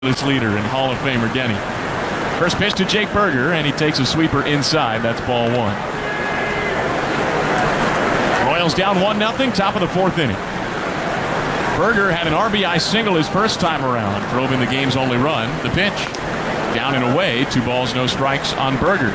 its leader and Hall of Famer Denny. First pitch to Jake Burger, and he takes a sweeper inside. That's ball one. Royals down 1-0, top of the fourth inning. Burger had an RBI single his first time around, drove in the game's only run. The pitch, down and away, 2 balls, no strikes on Burger.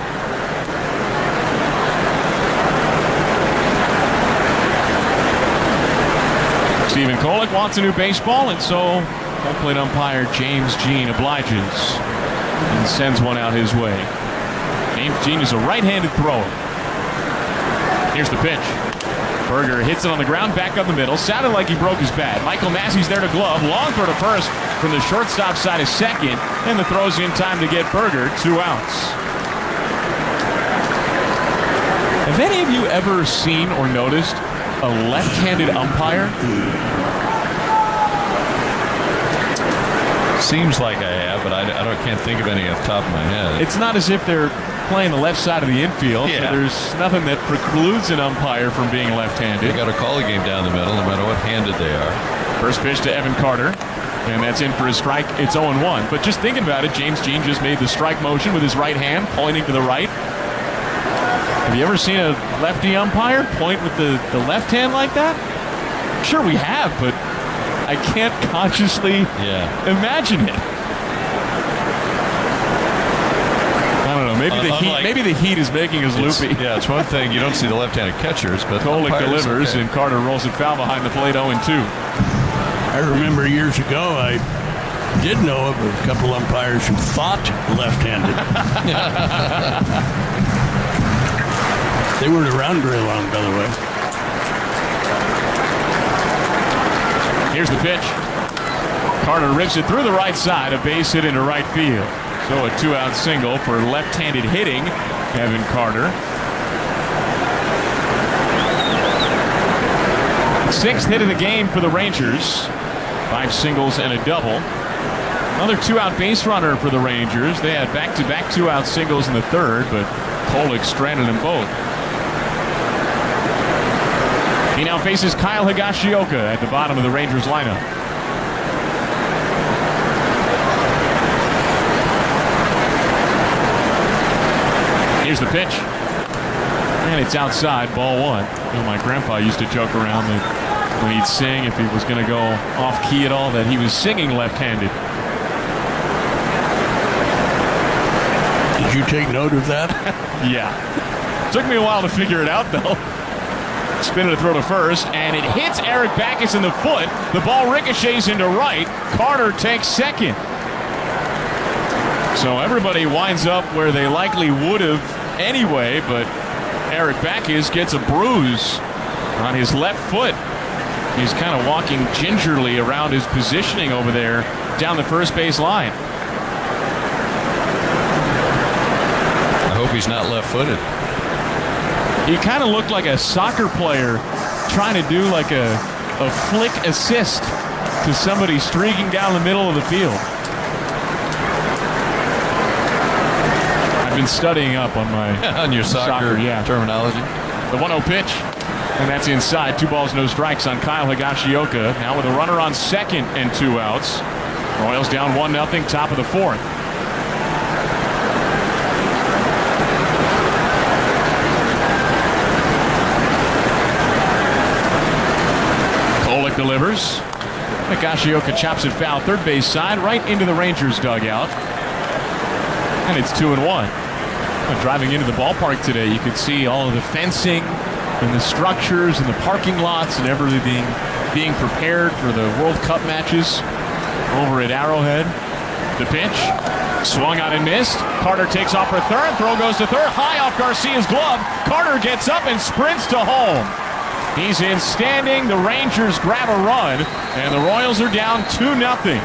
Stephen Kolek wants a new baseball, and so home plate umpire James Jean obliges and sends one out his way. James Jean is a right-handed thrower. Here's the pitch. Burger hits it on the ground, back up the middle. Sounded like he broke his bat. Michael Massey's there to glove. Long throw to first from the shortstop side of second, and the throw's in time to get Burger 2 outs. Have any of you ever seen or noticed a left-handed umpire? Seems like I have, but I can't think of any off the top of my head. It's not as if they're playing the left side of the infield. Yeah. So there's nothing that precludes an umpire from being left-handed. They got to call the game down the middle, no matter what handed they are. First pitch to Evan Carter, and that's in for a strike. It's 0-1. But just thinking about it, James Jean just made the strike motion with his right hand, pointing to the right. Have you ever seen a lefty umpire point with the left hand like that? Sure we have, but I can't consciously imagine it. I don't know. Maybe the heat is making us loopy. Yeah, it's one thing. You don't see the left-handed catchers, but Kolek delivers, and Carter rolls it foul behind the plate, 0-2. I remember years ago, I did know of a couple umpires who fought left-handed. They weren't around very long, by the way. Here's the pitch. Carter rips it through the right side, a base hit into right field. So a 2-out single for left-handed hitting, Evan Carter. 6th hit of the game for the Rangers. 5 singles and a double. Another 2-out base runner for the Rangers. They had back-to-back 2-out singles in the third, but Kolek stranded them both. He now faces Kyle Higashioka at the bottom of the Rangers lineup. Here's the pitch. And it's outside, ball one. You know, my grandpa used to joke around that when he'd sing, if he was going to go off key at all, that he was singing left-handed. Did you take note of that? Yeah. Took me a while to figure it out, though. Spin to throw to first, and it hits Eric Backus in the foot. The ball ricochets into right. Carter takes second. So everybody winds up where they likely would have anyway, but Eric Backus gets a bruise on his left foot. He's kind of walking gingerly around his positioning over there down the first base line. I hope he's not left-footed. He kind of looked like a soccer player trying to do like a flick assist to somebody streaking down the middle of the field. I've been studying up on my on your soccer terminology. The 1-0 pitch, and that's inside. 2 balls, no strikes on Kyle Higashioka. Now with a runner on second and 2 outs. Royals down 1-0, top of the fourth. Delivers. Higashioka chops it foul, third base side, right into the Rangers dugout. And it's 2-1. Driving into the ballpark today, you could see all of the fencing and the structures and the parking lots and everything being prepared for the World Cup matches over at Arrowhead. The pitch, swung on and missed. Carter takes off for third, throw goes to third, high off Garcia's glove. Carter gets up and sprints to home. He's in standing. The Rangers grab a run, and the Royals are down 2-0.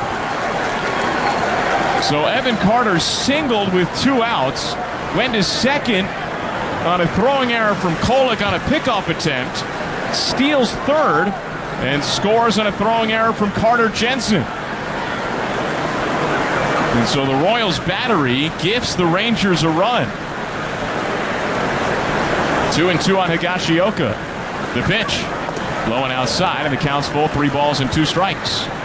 So Evan Carter singled with 2 outs, went to second on a throwing error from Kolek on a pickoff attempt, steals third, and scores on a throwing error from Carter Jensen. And so the Royals battery gifts the Rangers a run. 2-2 on Higashioka. The pitch, low and outside, and the count's full, 3 balls and 2 strikes.